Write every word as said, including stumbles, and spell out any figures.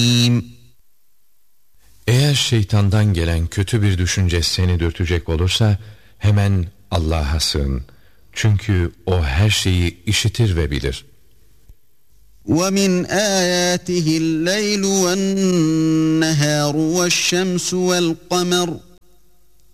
Eğer şeytandan gelen kötü bir düşünce seni dürtecek olursa hemen Allah'a sığın. Çünkü o her şeyi işitir ve bilir. وَمِنْ آيَاتِهِ اللَّيْلُ وَالنَّهَارُ وَالشَّمْسُ وَالْقَمَرُ